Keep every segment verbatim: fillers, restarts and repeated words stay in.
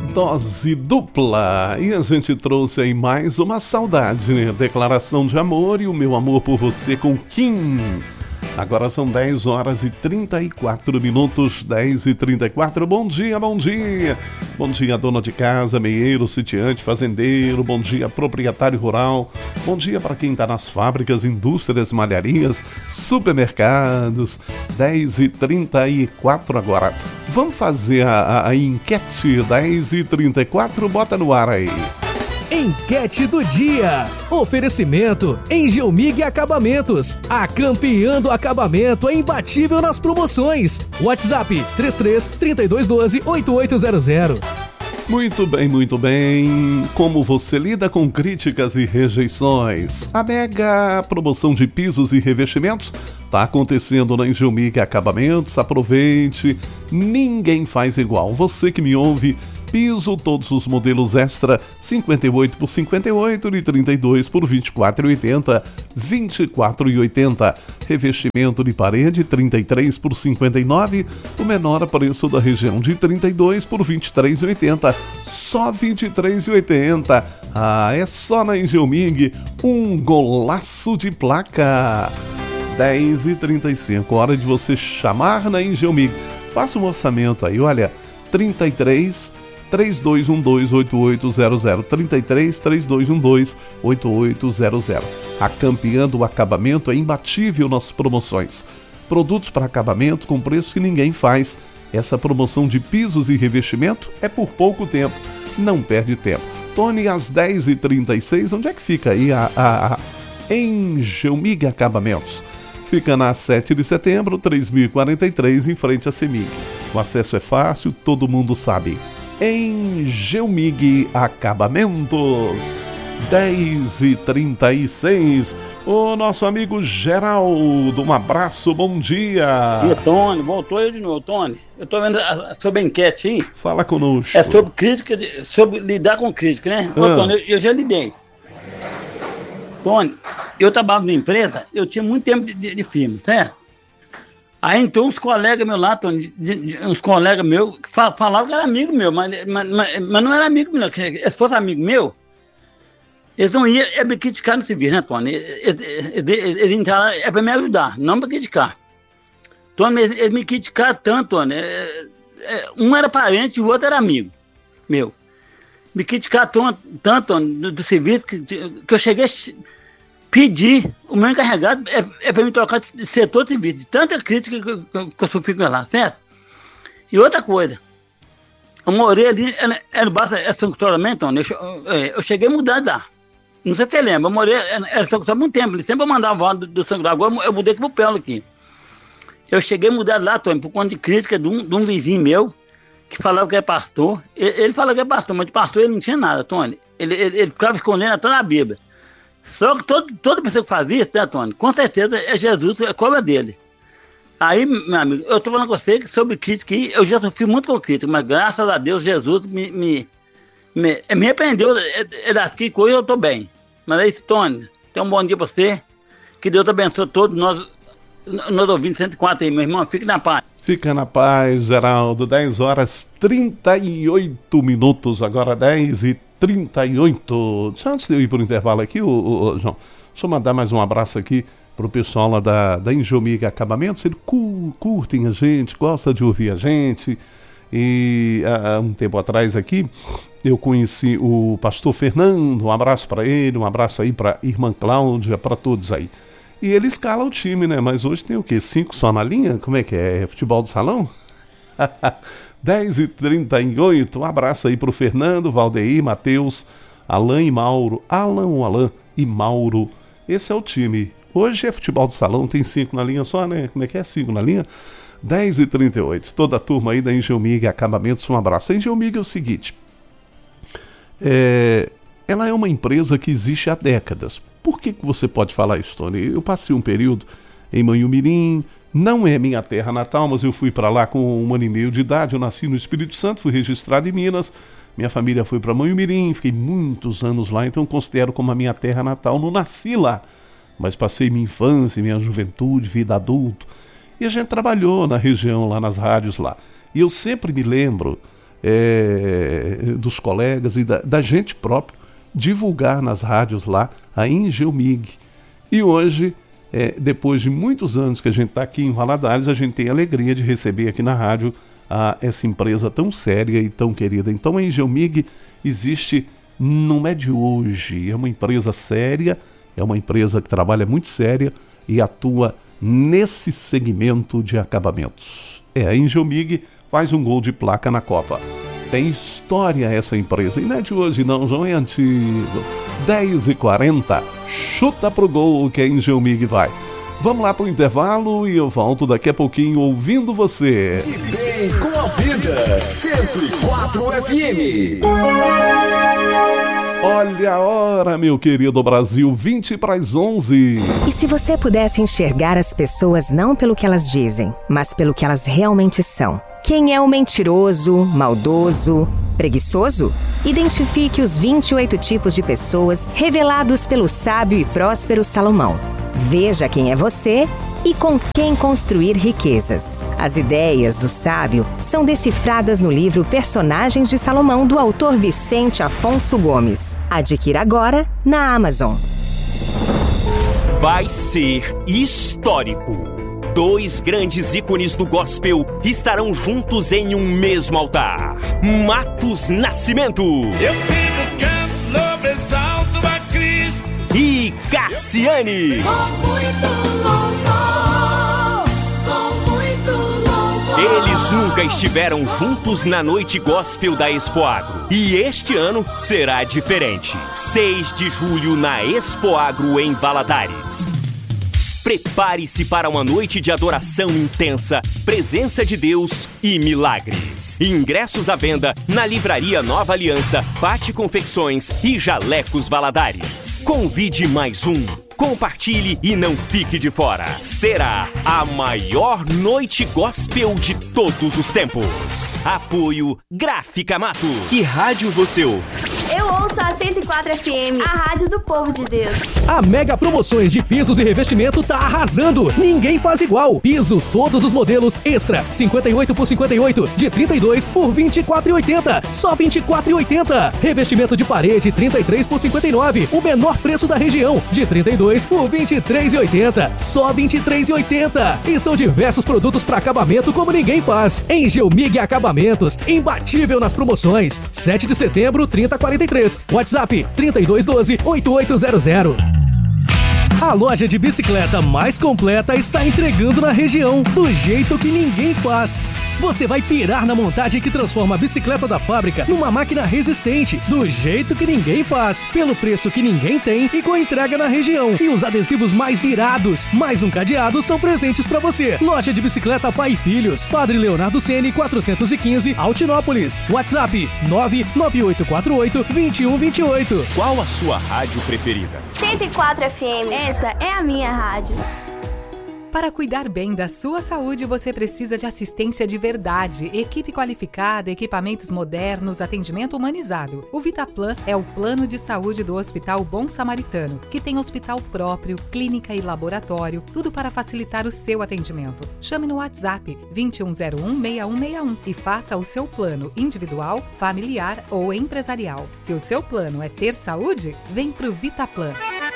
Dose dupla. E a gente trouxe aí mais uma saudade, né? Declaração de amor e o meu amor por você com Kim. Agora são dez horas e trinta e quatro minutos, dez e trinta e quatro. Bom dia, bom dia. Bom dia, dona de casa, meieiro, sitiante, fazendeiro. Bom dia, proprietário rural. Bom dia para quem está nas fábricas, indústrias, malharias, supermercados. dez e trinta e quatro agora. Vamos fazer a, a, a enquete. Dez e trinta e quatro, bota no ar aí. Enquete do dia. Oferecimento Engelmig Acabamentos. A campeã do acabamento é imbatível nas promoções. WhatsApp três três, trinta e dois, doze, oitenta e oito zero zero. Muito bem, muito bem. Como você lida com críticas e rejeições? A mega promoção de pisos e revestimentos está acontecendo na Engelmig Acabamentos. Aproveite. Ninguém faz igual. Você que me ouve, piso, todos os modelos extra, cinquenta e oito por cinquenta e oito e trinta e dois por vinte e quatro e oitenta, vinte e quatro e oitenta. Revestimento de parede, trinta e três por cinquenta e nove, o menor preço da região de trinta e dois por vinte e três e oitenta, só vinte e três e oitenta. Ah, é só na Engelmig, um golaço de placa. dez e trinta e cinco, hora de você chamar na Engelmig. Faça um orçamento aí, olha, trinta e três, três dois um dois, oito oito zero zero, trinta e três, três dois um dois, oito oito zero zero. A campeã do acabamento é imbatível nas promoções. Produtos para acabamento com preço que ninguém faz. Essa promoção de pisos e revestimento é por pouco tempo. Não perde tempo. Tony, às dez e trinta e seis, onde é que fica aí a, a, a Engelmig Acabamentos? Fica na sete de setembro, três mil e quarenta e três, em frente à CEMIG. O acesso é fácil, todo mundo sabe. Engelmig Acabamentos. dez e trinta e seis. O nosso amigo Geraldo, um abraço, bom dia. E Tony, voltou eu de novo, Tony. Eu tô vendo a, a, sobre a enquete aí. Fala conosco. É sobre crítica, de, sobre lidar com crítica, né? Ah. Ô, Tony, eu, eu já lidei. Tony, eu trabalho numa empresa, eu tinha muito tempo de, de, de firma, certo? Aí então uns colegas meus lá, Tony, de, de, uns colegas meus, que fal, falavam que era amigo meu, mas, mas, mas, mas não era amigo meu, se fosse amigo meu, eles não iam é me criticar no serviço, né, Tony? Eles, eles, eles entraram é para me ajudar, não para criticar. Tony, eles, eles me criticaram tanto, Tony, é, é, um era parente e o outro era amigo meu. Me criticaram tanto, tanto do, do serviço que, que eu cheguei a pedir, o meu encarregado é, é para me trocar de setor de serviço, de tanta crítica que, que, que eu sofri com lá, certo? E outra coisa, eu morei ali, era basta é São Cristóvão, então, eu, eu cheguei a mudar de lá. Não sei se você lembra, eu morei, era São Cristóvão há muito tempo, ele sempre mandava do, do São Cristóvão, agora eu mudei aqui pro Pelo aqui. Eu cheguei a mudar de lá, Tony, por conta de crítica de um, de um vizinho meu, que falava que é pastor. Ele, ele falava que é pastor, mas de pastor ele não tinha nada, Tony. Ele, ele, ele ficava escondendo até na Bíblia. Só que todo, toda pessoa que fazia isso, né, Tony? Com certeza é Jesus, é cobra dele. Aí, meu amigo, eu tô falando com você que sobre crítica, eu já sofri muito com crítica, mas graças a Deus, Jesus me, me, me, me repreendeu daqui coisa, eu tô bem. Mas é isso, Tony. Tenha um bom dia pra você. Que Deus te abençoe todos nós, nós ouvintes cento e quatro aí, meu irmão. Fique na paz. Fica na paz, Geraldo. dez horas e trinta e oito minutos, agora dez e trinta e oito. Antes de eu ir para o intervalo aqui, ô, ô, ô, João, deixa eu mandar mais um abraço aqui pro pessoal lá da, da Engelmig Acabamentos. Eles cu, curtem a gente, gostam de ouvir a gente. E há um tempo atrás aqui, eu conheci o pastor Fernando. Um abraço para ele, um abraço aí para irmã Cláudia, para todos aí. E ele escala o time, né? Mas hoje tem o quê? Cinco só na linha? Como é que é? É futebol do salão? dez e trinta e oito. Um abraço aí pro Fernando, Valdeir, Matheus, Alan e Mauro. Alan, Alan e Mauro. Esse é o time. Hoje é futebol do salão, tem cinco na linha só, né? Como é que é? Cinco na linha? dez e trinta e oito. Toda a turma aí da Engelmig Acabamentos, um abraço. A Engelmig é o seguinte. É... Ela é uma empresa que existe há décadas. Por que que você pode falar isso, Tony? Eu passei um período em Manhumirim, não é minha terra natal, mas eu fui para lá com um ano e meio de idade, eu nasci no Espírito Santo, fui registrado em Minas, minha família foi para Manhumirim, fiquei muitos anos lá, então considero como a minha terra natal, não nasci lá, mas passei minha infância, minha juventude, vida adulto, e a gente trabalhou na região, lá nas rádios lá, e eu sempre me lembro é, dos colegas e da, da gente próprio, divulgar nas rádios lá a Engelmig. E hoje, é, depois de muitos anos que a gente está aqui em Valadares, a gente tem a alegria de receber aqui na rádio a, essa empresa tão séria e tão querida. Então a Engelmig existe, não é de hoje, é uma empresa séria, é uma empresa que trabalha muito séria e atua nesse segmento de acabamentos. É, a Engelmig faz um gol de placa na Copa. Tem história essa empresa, e não é de hoje não, João, é antigo. dez e quarenta, chuta pro gol que a Engelmig vai. Vamos lá pro intervalo e eu volto daqui a pouquinho ouvindo você. De bem com a vida, cento e quatro F M. Olha a hora, meu querido Brasil, vinte para as onze. E se você pudesse enxergar as pessoas não pelo que elas dizem, mas pelo que elas realmente são? Quem é o mentiroso, maldoso, preguiçoso? Identifique os vinte e oito tipos de pessoas revelados pelo sábio e próspero Salomão. Veja quem é você e com quem construir riquezas. As ideias do sábio são decifradas no livro Personagens de Salomão, do autor Vicente Afonso Gomes. Adquira agora na Amazon. Vai ser histórico. Dois grandes ícones do gospel estarão juntos em um mesmo altar. Matos Nascimento. Eu fico canto, louvo, exalto a Cristo. E Cassiane. Com muito louvor, com muito louvor. Eles nunca estiveram juntos na noite gospel da Expoagro. E este ano será diferente. seis de julho na Expoagro em Valadares. Prepare-se para uma noite de adoração intensa, presença de Deus e milagres. Ingressos à venda na Livraria Nova Aliança, Pate Confecções e Jalecos Valadares. Convide mais um. Compartilhe e não fique de fora. Será a maior noite gospel de todos os tempos. Apoio Gráfica Matos. Que rádio você ouve? Eu ouço a cento e quatro F M, a rádio do povo de Deus. A Mega Promoções de Pisos e Revestimento tá arrasando. Ninguém faz igual. Piso, todos os modelos Extra, cinquenta e oito por cinquenta e oito, de trinta e dois por vinte e quatro reais e oitenta centavos. Só vinte e quatro reais e oitenta centavos. Revestimento de parede, trinta e três por cinquenta e nove, o menor preço da região, de trinta e dois por vinte e três reais e oitenta centavos. Só vinte e três reais e oitenta centavos. E são diversos produtos para acabamento como ninguém faz. Engelmig Acabamentos, imbatível nas promoções. sete de setembro, trinta quarenta e três. WhatsApp trinta e dois doze, oitenta e oito zero zero. A loja de bicicleta mais completa está entregando na região, do jeito que ninguém faz. Você vai pirar na montagem que transforma a bicicleta da fábrica numa máquina resistente, do jeito que ninguém faz, pelo preço que ninguém tem e com entrega na região. E os adesivos mais irados, mais um cadeado, são presentes para você. Loja de bicicleta Pai e Filhos, Padre Leonardo Ceni, quatrocentos e quinze, Altinópolis. WhatsApp nove nove oito quatro oito, dois um dois oito. Qual a sua rádio preferida? cento e quatro F M, essa é a minha rádio. Para cuidar bem da sua saúde, você precisa de assistência de verdade, equipe qualificada, equipamentos modernos, atendimento humanizado. O Vitaplan é o plano de saúde do Hospital Bom Samaritano, que tem hospital próprio, clínica e laboratório, tudo para facilitar o seu atendimento. Chame no WhatsApp vinte e um zero um, seis um seis um e faça o seu plano individual, familiar ou empresarial. Se o seu plano é ter saúde, vem pro Vitaplan.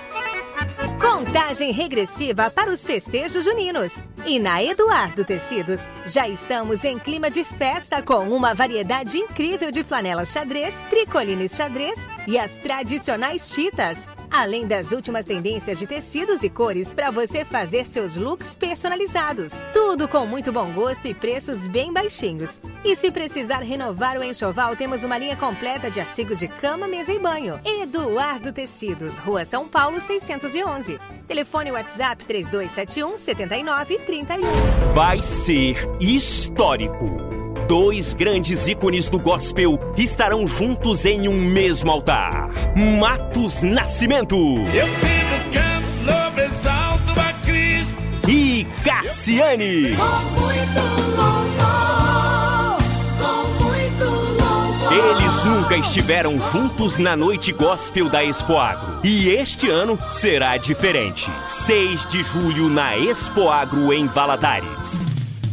Contagem regressiva para os festejos juninos. E na Eduardo Tecidos, já estamos em clima de festa com uma variedade incrível de flanelas xadrez, tricolines xadrez e as tradicionais chitas. Além das últimas tendências de tecidos e cores para você fazer seus looks personalizados. Tudo com muito bom gosto e preços bem baixinhos. E se precisar renovar o enxoval, temos uma linha completa de artigos de cama, mesa e banho. Eduardo Tecidos, Rua São Paulo, seiscentos e onze. Telefone WhatsApp três dois sete um, sete nove três um. Vai ser histórico. Dois grandes ícones do gospel estarão juntos em um mesmo altar. Matos Nascimento. Eu fico canto, louvo, exalto a Cristo. E Cassiane. Com muito louvor, com muito louvor. Eles nunca estiveram juntos na noite gospel da Expoagro. E este ano será diferente. seis de julho na Expoagro em Valadares.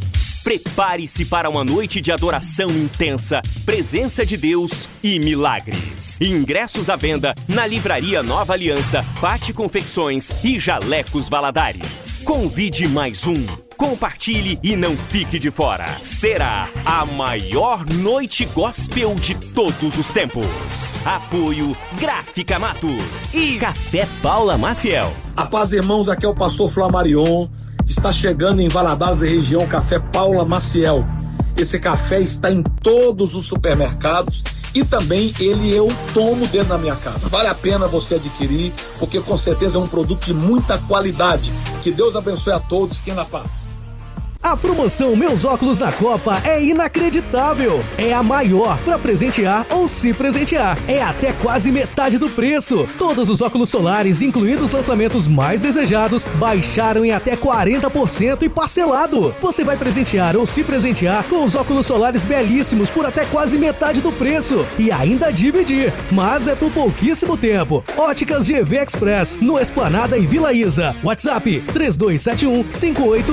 Prepare-se para uma noite de adoração intensa, presença de Deus e milagres. Ingressos à venda na Livraria Nova Aliança, Pátio Confecções e Jalecos Valadares. Convide mais um. Compartilhe e não fique de fora. Será a maior noite gospel de todos os tempos. Apoio Gráfica Matos e Café Paula Maciel. A paz, irmãos, aqui é o pastor Flamarion. Está chegando em Valadares e região Café Paula Maciel. Esse café está em todos os supermercados e também ele eu tomo dentro da minha casa. Vale a pena você adquirir, porque com certeza é um produto de muita qualidade. Que Deus abençoe a todos. Fiquem na paz. A promoção Meus Óculos na Copa é inacreditável. É a maior para presentear ou se presentear. É até quase metade do preço. Todos os óculos solares, incluindo os lançamentos mais desejados, baixaram em até quarenta por cento e parcelado. Você vai presentear ou se presentear com os óculos solares belíssimos por até quase metade do preço. E ainda dividir. Mas é por pouquíssimo tempo. Óticas G V Express, no Esplanada e Vila Isa. WhatsApp três dois sete um, cinco oito